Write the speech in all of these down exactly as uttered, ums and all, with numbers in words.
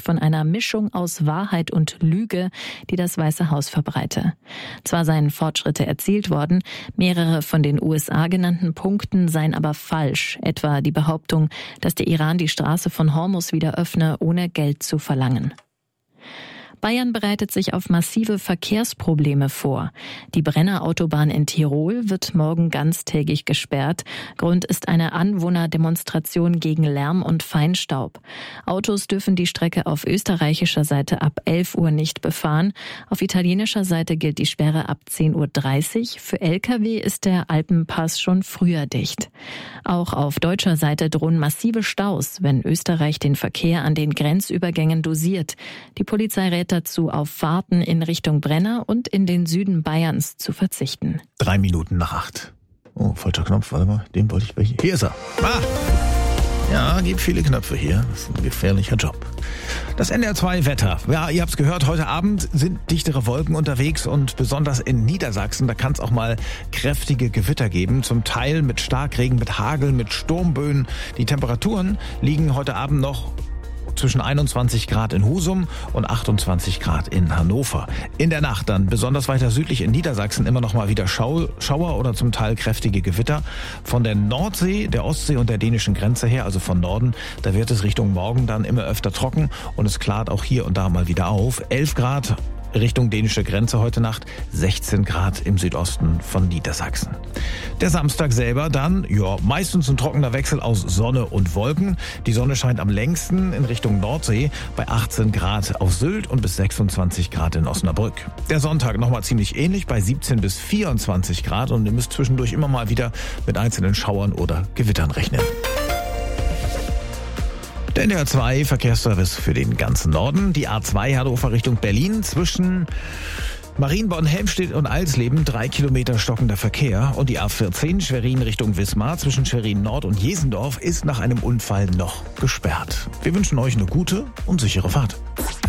von einer Mischung aus Wahrheit und Lüge, die das Weiße Haus verbreite. Zwar seien Fortschritte erzielt worden, mehrere von den U S A genannten Punkten seien aber falsch, etwa die Behauptung, dass der Iran die Straße von Hormuz wieder öffne, ohne Geld zu verlangen. Bayern bereitet sich auf massive Verkehrsprobleme vor. Die Brenner-Autobahn in Tirol wird morgen ganztägig gesperrt. Grund ist eine Anwohnerdemonstration gegen Lärm und Feinstaub. Autos dürfen die Strecke auf österreichischer Seite ab elf Uhr nicht befahren. Auf italienischer Seite gilt die Sperre ab zehn Uhr dreißig. Für L K W ist der Alpenpass schon früher dicht. Auch auf deutscher Seite drohen massive Staus, wenn Österreich den Verkehr an den Grenzübergängen dosiert. Die Polizei rät dazu, auf Fahrten in Richtung Brenner und in den Süden Bayerns zu verzichten. Drei Minuten nach acht. Oh, falscher Knopf, warte mal, den wollte ich... Hier ist er. Ah! Ja, gibt viele Knöpfe hier. Das ist ein gefährlicher Job. Das N D R zwei Wetter. Ja, ihr habt es gehört, heute Abend sind dichtere Wolken unterwegs und besonders in Niedersachsen, da kann es auch mal kräftige Gewitter geben. Zum Teil mit Starkregen, mit Hagel, mit Sturmböen. Die Temperaturen liegen heute Abend noch zwischen einundzwanzig Grad in Husum und achtundzwanzig Grad in Hannover. In der Nacht dann besonders weiter südlich in Niedersachsen immer noch mal wieder Schau, Schauer oder zum Teil kräftige Gewitter. Von der Nordsee, der Ostsee und der dänischen Grenze her, also von Norden, da wird es Richtung Morgen dann immer öfter trocken und es klart auch hier und da mal wieder auf. elf Grad Richtung dänische Grenze heute Nacht, sechzehn Grad im Südosten von Niedersachsen. Der Samstag selber dann, ja, meistens ein trockener Wechsel aus Sonne und Wolken. Die Sonne scheint am längsten in Richtung Nordsee bei achtzehn Grad auf Sylt und bis sechsundzwanzig Grad in Osnabrück. Der Sonntag nochmal ziemlich ähnlich bei siebzehn bis vierundzwanzig Grad und ihr müsst zwischendurch immer mal wieder mit einzelnen Schauern oder Gewittern rechnen. Der N D R zwei Verkehrsservice für den ganzen Norden. Die A zwei Hannover Richtung Berlin zwischen Marienborn, Helmstedt und Alsleben drei Kilometer stockender Verkehr. Und die A vierzehn Schwerin Richtung Wismar zwischen Schwerin Nord und Jesendorf ist nach einem Unfall noch gesperrt. Wir wünschen euch eine gute und sichere Fahrt.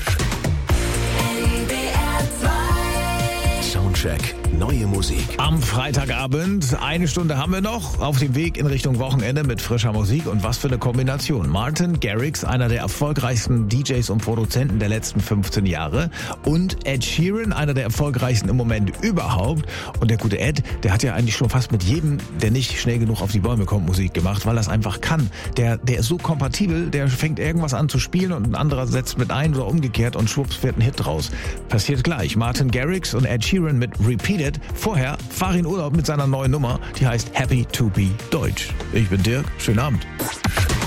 Soundcheck, neue Musik. Am Freitagabend, eine Stunde haben wir noch, auf dem Weg in Richtung Wochenende mit frischer Musik und was für eine Kombination. Martin Garrix, einer der erfolgreichsten D Js und Produzenten der letzten fünfzehn Jahre und Ed Sheeran, einer der erfolgreichsten im Moment überhaupt. Und der gute Ed, der hat ja eigentlich schon fast mit jedem, der nicht schnell genug auf die Bäume kommt, Musik gemacht, weil er es einfach kann. Der, der ist so kompatibel, der fängt irgendwas an zu spielen und ein anderer setzt mit ein oder umgekehrt und schwupps wird ein Hit draus. Passiert gleich. Martin Garrix und Ed Sheeran mit Repeated. Vorher Farin Urlaub mit seiner neuen Nummer, die heißt Happy to be Deutsch. Ich bin Dirk, schönen Abend.